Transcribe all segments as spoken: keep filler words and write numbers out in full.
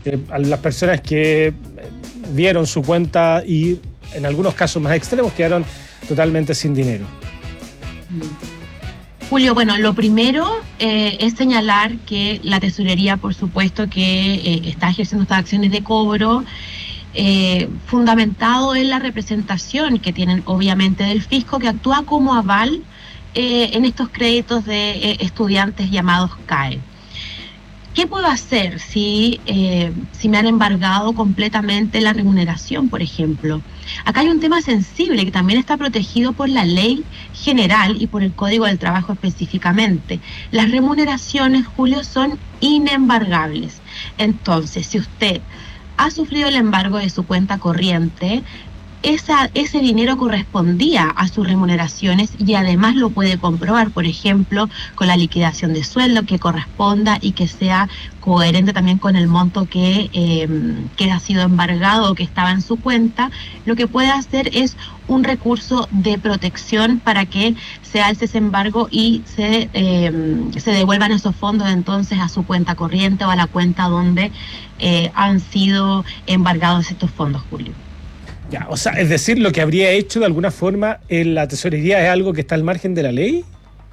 eh, a las personas que vieron su cuenta y en algunos casos más extremos quedaron totalmente sin dinero. Julio, bueno, lo primero eh, es señalar que la tesorería, por supuesto, que eh, está ejerciendo estas acciones de cobro eh, fundamentado en la representación que tienen obviamente del fisco, que actúa como aval eh, en estos créditos de eh, estudiantes llamados C A E. ¿Qué puedo hacer si, eh, si me han embargado completamente la remuneración, por ejemplo? Acá hay un tema sensible que también está protegido por la ley general y por el Código del Trabajo específicamente. Las remuneraciones, Julio, son inembargables. Entonces, si usted ha sufrido el embargo de su cuenta corriente, Esa, ese dinero correspondía a sus remuneraciones y además lo puede comprobar, por ejemplo, con la liquidación de sueldo que corresponda y que sea coherente también con el monto que, eh, que ha sido embargado o que estaba en su cuenta. Lo que puede hacer es un recurso de protección para que se alce ese embargo y se, eh, se devuelvan esos fondos entonces a su cuenta corriente o a la cuenta donde eh, han sido embargados estos fondos, Julio. Ya, o sea, es decir, lo que habría hecho de alguna forma en la tesorería es algo que está al margen de la ley.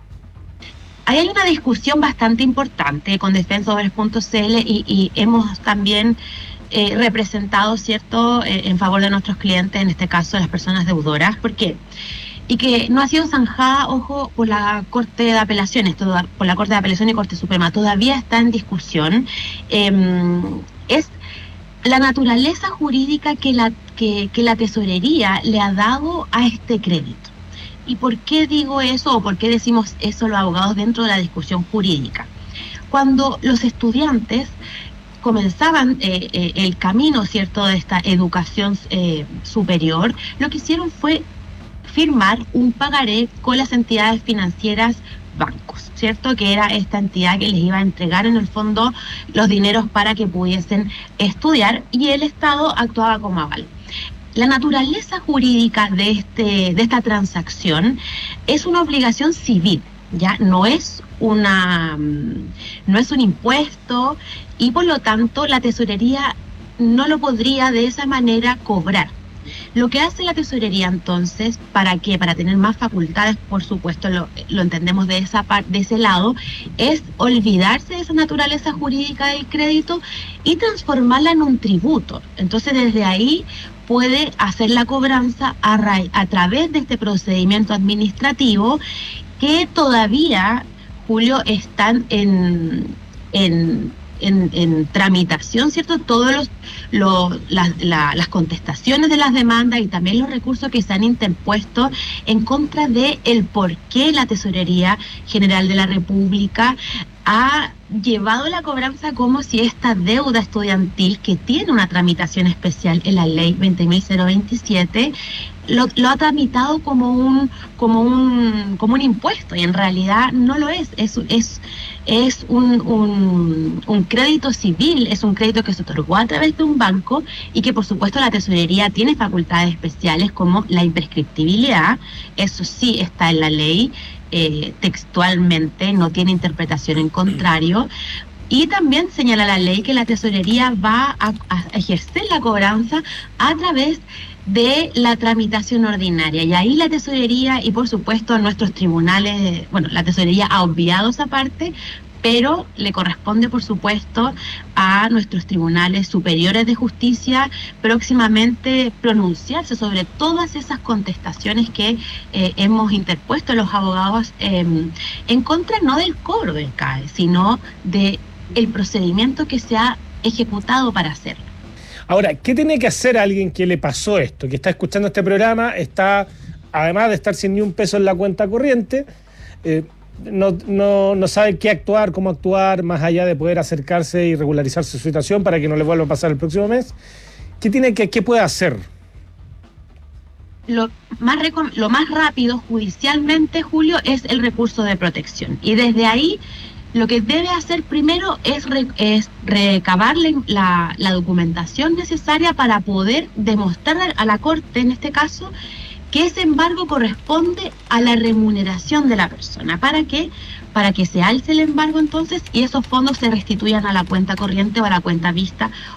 Ahí hay una discusión bastante importante con defensores punto c l y, y hemos también eh, representado, ¿cierto?, eh, en favor de nuestros clientes, en este caso de las personas deudoras. ¿Por qué? Y que no ha sido zanjada, ojo, por la Corte de Apelaciones, toda, por la Corte de Apelaciones y Corte Suprema. Todavía está en discusión. Eh, es la naturaleza jurídica que la, que, que la tesorería le ha dado a este crédito. ¿Y por qué digo eso o por qué decimos eso los abogados dentro de la discusión jurídica? Cuando los estudiantes comenzaban eh, eh, el camino, ¿cierto?, de esta educación eh, superior, lo que hicieron fue firmar un pagaré con las entidades financieras, bancos, ¿cierto?, que era esta entidad que les iba a entregar en el fondo los dineros para que pudiesen estudiar, y el Estado actuaba como aval. La naturaleza jurídica de, este, de esta transacción es una obligación civil, ya no es una no es un impuesto, y por lo tanto la tesorería no lo podría de esa manera cobrar. Lo que hace la tesorería entonces, ¿para qué? Para tener más facultades, por supuesto, lo, lo entendemos de esa parte, de ese lado, es olvidarse de esa naturaleza jurídica del crédito y transformarla en un tributo. Entonces, desde ahí puede hacer la cobranza a, ra- a través de este procedimiento administrativo que todavía, Julio, están en... en En, en tramitación, ¿cierto? Todos los, los las, la, las contestaciones de las demandas y también los recursos que se han interpuesto en contra de el por qué la Tesorería General de la República ha llevado la cobranza como si esta deuda estudiantil, que tiene una tramitación especial en la ley veinte mil veintisiete, lo, lo ha tramitado como un como un como un impuesto, y en realidad no lo es. Es es es un, un un crédito civil, es un crédito que se otorgó a través de un banco y que por supuesto la tesorería tiene facultades especiales como la imprescriptibilidad. Eso sí está en la ley eh, textualmente, no tiene interpretación en contrario. Y también señala la ley que la tesorería va a, a ejercer la cobranza a través de la tramitación ordinaria, y ahí la tesorería y por supuesto nuestros tribunales, bueno, la tesorería ha obviado esa parte, pero le corresponde por supuesto a nuestros tribunales superiores de justicia próximamente pronunciarse sobre todas esas contestaciones que eh, hemos interpuesto los abogados eh, en contra no del cobro del C A E, sino de el procedimiento que se ha ejecutado para hacerlo. Ahora, ¿qué tiene que hacer alguien que le pasó esto, que está escuchando este programa, está, además de estar sin ni un peso en la cuenta corriente, eh, no, no, no sabe qué actuar, cómo actuar, más allá de poder acercarse y regularizar su situación para que no le vuelva a pasar el próximo mes? ¿Qué tiene que, qué puede hacer? Lo más, recom- lo más rápido judicialmente, Julio, es el recurso de protección. Y desde ahí lo que debe hacer primero es, re, es recabar la, la documentación necesaria para poder demostrar a la Corte, en este caso, que ese embargo corresponde a la remuneración de la persona. ¿Para qué? Para que se alce el embargo entonces y esos fondos se restituyan a la cuenta corriente o a la cuenta vista